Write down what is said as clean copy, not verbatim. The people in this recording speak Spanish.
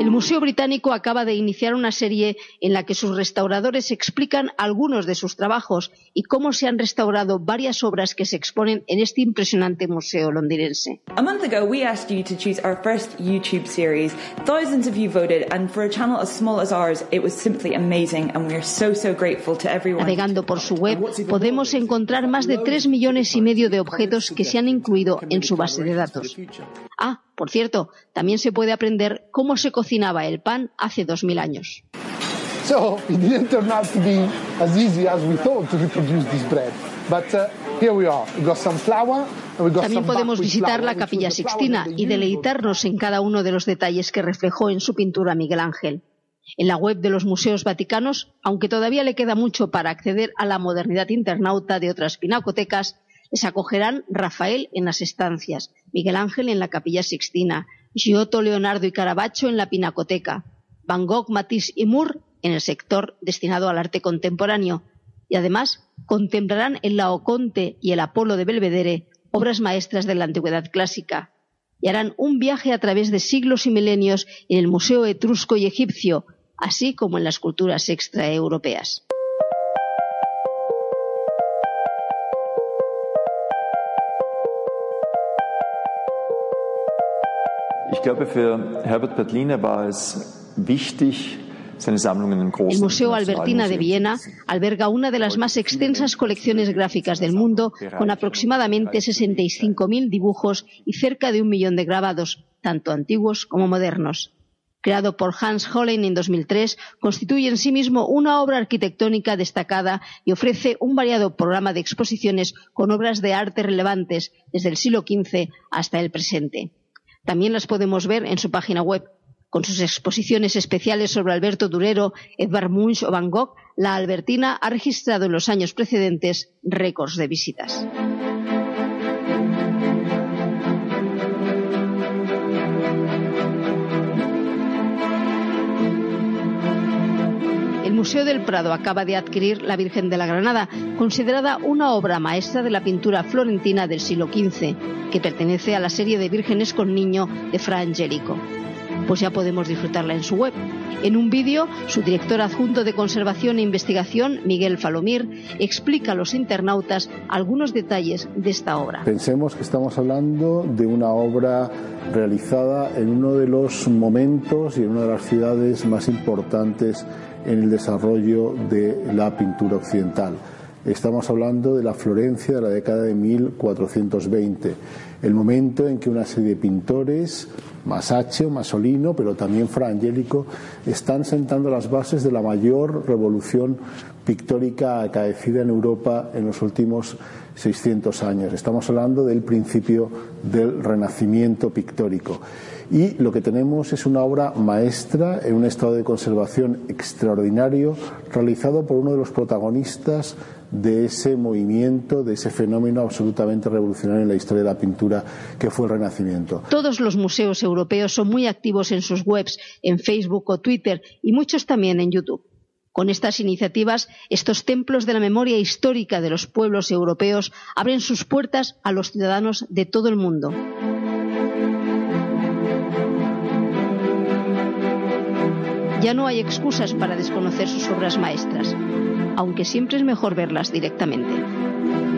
El Museo Británico acaba de iniciar una serie en la que sus restauradores explican algunos de sus trabajos y cómo se han restaurado varias obras que se exponen en este impresionante museo londinense. A month ago, we asked you to choose our first YouTube series. Thousands of you voted, and for a channel as small as ours, it was simply amazing, and we are so grateful to everyone. Navegando por su web, podemos encontrar más de 3,5 millones de objetos que se han incluido en su base de datos. Ah, por cierto, también se puede aprender cómo se cocinaba el pan hace 2000 años. So, it didn't turn out to be as easy as we thought to reproduce this bread. But here we are. We got some flour. También podemos visitar la Capilla Sixtina y deleitarnos en cada uno de los detalles que reflejó en su pintura Miguel Ángel. En la web de los museos vaticanos, aunque todavía le queda mucho para acceder a la modernidad internauta de otras pinacotecas, les acogerán Rafael en las estancias, Miguel Ángel en la Capilla Sixtina, Giotto, Leonardo y Caravaggio en la Pinacoteca, Van Gogh, Matisse y Moore en el sector destinado al arte contemporáneo, y además contemplarán el Laoconte y el Apolo de Belvedere, obras maestras de la antigüedad clásica, y harán un viaje a través de siglos y milenios en el Museo Etrusco y Egipcio, así como en las culturas extraeuropeas. Ich glaube, für Herbert Berliner war es wichtig, el Museo Albertina de Viena alberga una de las más extensas colecciones gráficas del mundo, con aproximadamente 65.000 dibujos y cerca de 1 millón de grabados, tanto antiguos como modernos. Creado por Hans Hollein en 2003, constituye en sí mismo una obra arquitectónica destacada y ofrece un variado programa de exposiciones con obras de arte relevantes desde el siglo XV hasta el presente. También las podemos ver en su página web. Con sus exposiciones especiales sobre Alberto Durero, Edvard Munch o Van Gogh, la Albertina ha registrado en los años precedentes récords de visitas. El Museo del Prado acaba de adquirir la Virgen de la Granada, considerada una obra maestra de la pintura florentina del siglo XV, que pertenece a la serie de Vírgenes con Niño de Fra Angelico. Pues ya podemos disfrutarla en su web. En un vídeo, su director adjunto de Conservación e Investigación, Miguel Falomir, explica a los internautas algunos detalles de esta obra. Pensemos que estamos hablando de una obra realizada en uno de los momentos y en una de las ciudades más importantes en el desarrollo de la pintura occidental. Estamos hablando de la Florencia de la década de 1420, el momento en que una serie de pintores, Masaccio, Masolino, pero también Fra Angelico, están sentando las bases de la mayor revolución pictórica acaecida en Europa en los últimos 600 años. Estamos hablando del principio del Renacimiento pictórico. Y lo que tenemos es una obra maestra en un estado de conservación extraordinario, realizado por uno de los protagonistas de ese movimiento, de ese fenómeno absolutamente revolucionario en la historia de la pintura que fue el Renacimiento. Todos los museos europeos son muy activos en sus webs, en Facebook o Twitter, y muchos también en YouTube. Con estas iniciativas, estos templos de la memoria histórica de los pueblos europeos abren sus puertas a los ciudadanos de todo el mundo. Ya no hay excusas para desconocer sus obras maestras, aunque siempre es mejor verlas directamente.